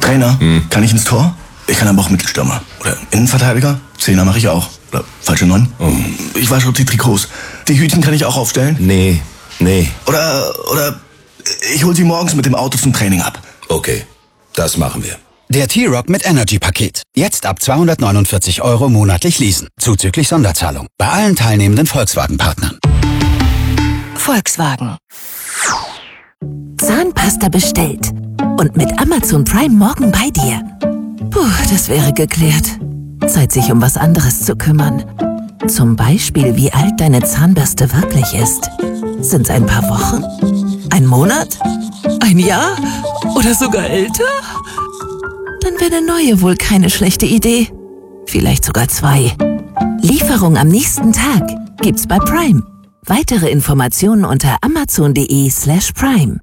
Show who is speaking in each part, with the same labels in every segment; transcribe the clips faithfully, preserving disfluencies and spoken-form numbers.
Speaker 1: Trainer, hm. kann ich ins Tor? Ich kann aber auch Mittelstürmer. Oder Innenverteidiger? Zehner mache ich auch. Oder falsche Neun? Oh. Ich wasche die Trikots. Die Hütchen kann ich auch aufstellen?
Speaker 2: Nee, nee.
Speaker 1: Oder, oder ich hol sie morgens mit dem Auto zum Training ab.
Speaker 2: Okay, das machen wir.
Speaker 3: Der T-Rock mit Energy-Paket. Jetzt ab zweihundertneunundvierzig Euro monatlich leasen. Zuzüglich Sonderzahlung. Bei allen teilnehmenden Volkswagen-Partnern.
Speaker 4: Volkswagen. Zahnpasta bestellt. Und mit Amazon Prime morgen bei dir. Puh, das wäre geklärt. Zeit, sich um was anderes zu kümmern. Zum Beispiel, wie alt deine Zahnbürste wirklich ist. Sind's ein paar Wochen? Ein Monat? Ein Jahr? Oder sogar älter? Dann wäre eine neue wohl keine schlechte Idee. Vielleicht sogar zwei. Lieferung am nächsten Tag gibt's bei Prime. Weitere Informationen unter amazon.de slash prime.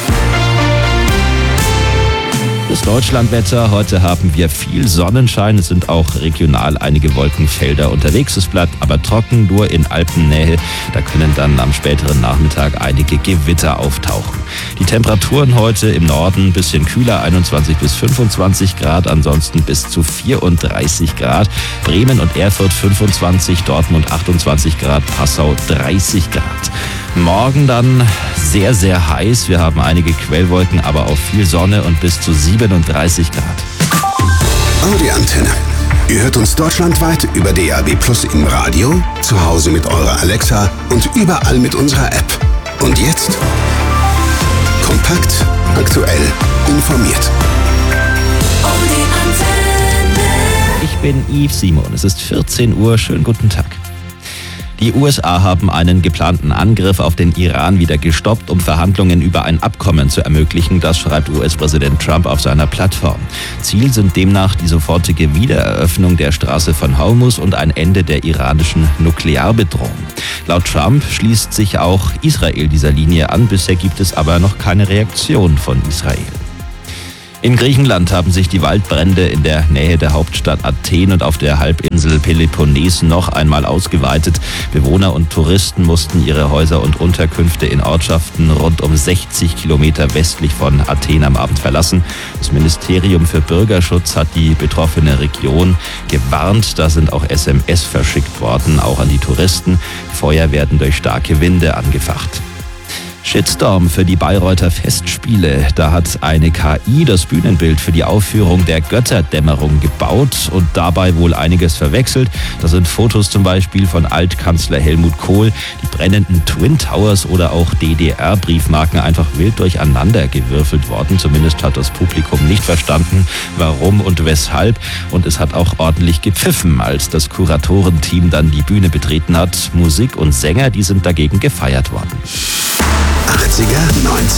Speaker 5: Das Deutschlandwetter. Heute haben wir viel Sonnenschein. Es sind auch regional einige Wolkenfelder unterwegs. Es bleibt aber trocken, nur in Alpennähe. Da können dann am späteren Nachmittag einige Gewitter auftauchen. Die Temperaturen heute im Norden ein bisschen kühler, einundzwanzig bis fünfundzwanzig Grad, ansonsten bis zu vierunddreißig Grad. Bremen und Erfurt fünfundzwanzig, Dortmund achtundzwanzig Grad, Passau dreißig Grad. Morgen dann sehr, sehr heiß. Wir haben einige Quellwolken, aber auch viel Sonne und bis zu siebenunddreißig Grad.
Speaker 6: Audi Antenne. Ihr hört uns deutschlandweit über D A B Plus im Radio, zu Hause mit eurer Alexa und überall mit unserer App. Und jetzt kompakt, aktuell, informiert.
Speaker 5: Audi Antenne. Ich bin Yves Simon. Es ist vierzehn Uhr. Schönen guten Tag. Die U S A haben einen geplanten Angriff auf den Iran wieder gestoppt, um Verhandlungen über ein Abkommen zu ermöglichen. Das schreibt U S-Präsident Trump auf seiner Plattform. Ziel sind demnach die sofortige Wiedereröffnung der Straße von Hormuz und ein Ende der iranischen Nuklearbedrohung. Laut Trump schließt sich auch Israel dieser Linie an. Bisher gibt es aber noch keine Reaktion von Israel. In Griechenland haben sich die Waldbrände in der Nähe der Hauptstadt Athen und auf der Halbinsel Peloponnes noch einmal ausgeweitet. Bewohner und Touristen mussten ihre Häuser und Unterkünfte in Ortschaften rund um sechzig Kilometer westlich von Athen am Abend verlassen. Das Ministerium für Bürgerschutz hat die betroffene Region gewarnt. Da sind auch S M S verschickt worden, auch an die Touristen. Die Feuer werden durch starke Winde angefacht. Shitstorm für die Bayreuther Festspiele. Da hat eine K I das Bühnenbild für die Aufführung der Götterdämmerung gebaut und dabei wohl einiges verwechselt. Da sind Fotos zum Beispiel von Altkanzler Helmut Kohl, die brennenden Twin Towers oder auch D D R-Briefmarken einfach wild durcheinander gewürfelt worden. Zumindest hat das Publikum nicht verstanden, warum und weshalb. Und es hat auch ordentlich gepfiffen, als das Kuratorenteam dann die Bühne betreten hat. Musik und Sänger, die sind dagegen gefeiert worden.
Speaker 6: achtziger, neunziger